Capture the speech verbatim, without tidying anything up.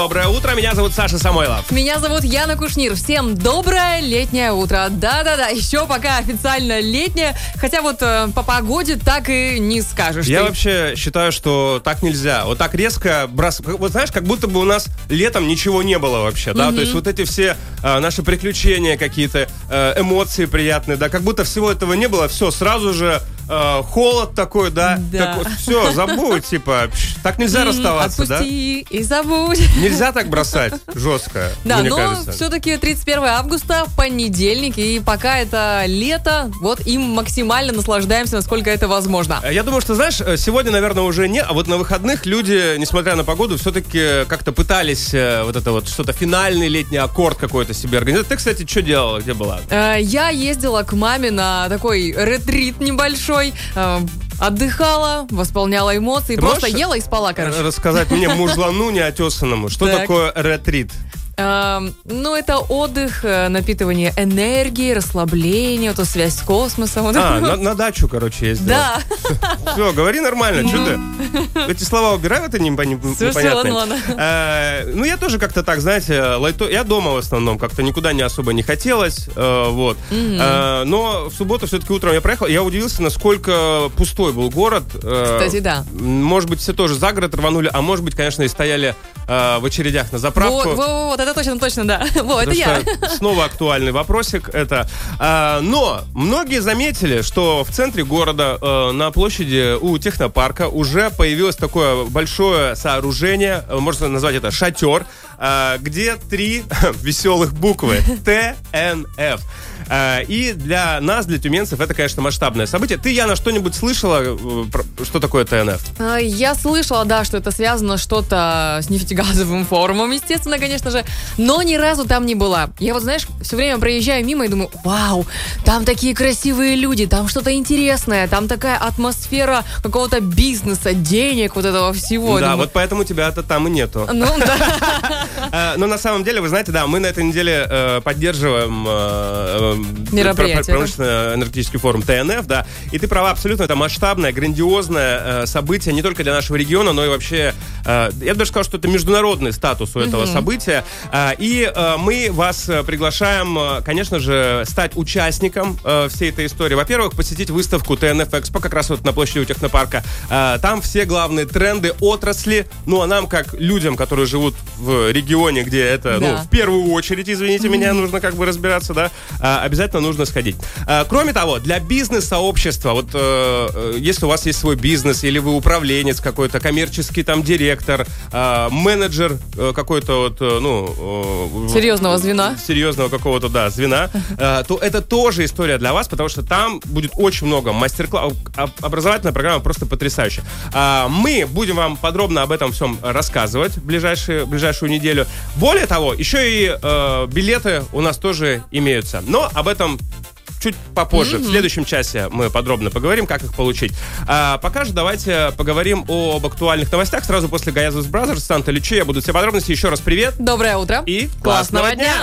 Доброе утро, меня зовут Саша Самойлов. Меня зовут Яна Кушнир. Всем доброе летнее утро. Да-да-да, еще пока официально летнее, хотя вот э, по погоде так и не скажешь. Я ты. вообще считаю, что так нельзя. Вот так резко брос... Вот знаешь, как будто бы у нас летом ничего не было вообще, да? Mm-hmm. То есть вот эти все э, наши приключения какие-то, э, эмоции приятные, да, как будто всего этого не было, все, сразу же э, холод такой, да? Да. Так вот, все, забудь, типа, так нельзя расставаться, да? Отпусти и забудь. Нельзя так бросать жестко, Да, мне но кажется. все-таки тридцать первое августа, понедельник, и пока это лето, вот им максимально наслаждаемся, насколько это возможно. Я думаю, что, знаешь, сегодня, наверное, уже не, а вот на выходных люди, несмотря на погоду, все-таки как-то пытались вот это вот что-то, финальный летний аккорд какой-то себе организовать. Ты, кстати, что делала, где была? Я ездила к маме на такой ретрит небольшой, отдыхала, восполняла эмоции, Ты просто ела и спала, короче. Рассказать мне, мужлану неотесанному, что Так. такое ретрит? Эм, ну, это отдых, э, напитывание энергии, расслабление, вот, связь с космосом. Вот А, это на, вот. на дачу, короче, ездила. Да. Все, говори нормально, что ты? Эти слова убирай, это непонятно. Все, все, ладно, ладно. Ну, я тоже как-то так, знаете, лайто... Я дома в основном, как-то никуда не особо не хотелось, э, вот. Э, но в субботу все-таки утром я проехал, я удивился, насколько пустой был город. Э, Кстати, да. Может быть, все тоже за город рванули, а может быть, конечно, и стояли э, в очередях на заправку. Вот, вот, вот, это точно, точно, да. Вот, это я. Снова актуальный вопросик это. А, но многие заметили, что в центре города, э, на площади у технопарка, уже появилось такое большое сооружение, э, можно назвать это шатер, э, где три веселых буквы Т Н Ф. Uh, и для нас, для тюменцев, это, конечно, масштабное событие. Ты, Яна, что-нибудь слышала, что такое Т Н Ф? Uh, я слышала, да, что это связано что-то с нефтегазовым форумом, естественно, конечно же, но ни разу там не была. Я вот, знаешь, все время проезжаю мимо и думаю, вау, там такие красивые люди, там что-то интересное, там такая атмосфера какого-то бизнеса, денег, вот этого всего. Да, думаю, вот поэтому тебя-то там и нету. Ну, да. Но на самом деле, вы знаете, да, мы на этой неделе поддерживаем мероприятие. Промышленно-энергетический форум Т Н Ф, да. И ты права, абсолютно, это масштабное, грандиозное э, событие не только для нашего региона, но и вообще, э, я бы даже сказал, что это международный статус у этого mm-hmm. события. Э, и э, мы вас приглашаем, э, конечно же, стать участником э, всей этой истории. Во-первых, посетить выставку Т Н Ф Экспо, как раз вот на площади у технопарка. Э, там все главные тренды отрасли. Ну, а нам, как людям, которые живут в регионе, где это, да. ну, в первую очередь, извините mm-hmm. меня, нужно как бы разбираться, да, э, обязательно нужно сходить. А, кроме того, для бизнес-сообщества, вот э, если у вас есть свой бизнес, или вы управленец какой-то, коммерческий там директор, э, менеджер э, какой-то вот, э, ну... Э, серьезного звена. Серьезного какого-то, да, звена, э, то это тоже история для вас, потому что там будет очень много мастер-классов. Образовательная программа просто потрясающая. А, мы будем вам подробно об этом всем рассказывать в ближайшую, ближайшую неделю. Более того, еще и э, билеты у нас тоже имеются. Но об этом чуть попозже. Mm-hmm. В следующем часе мы подробно поговорим, как их получить. А пока же давайте поговорим об актуальных новостях. Сразу после Гаязус Бразерс, Санта Лючи. Я буду все подробности. Еще раз привет. Доброе утро. И классного, классного дня.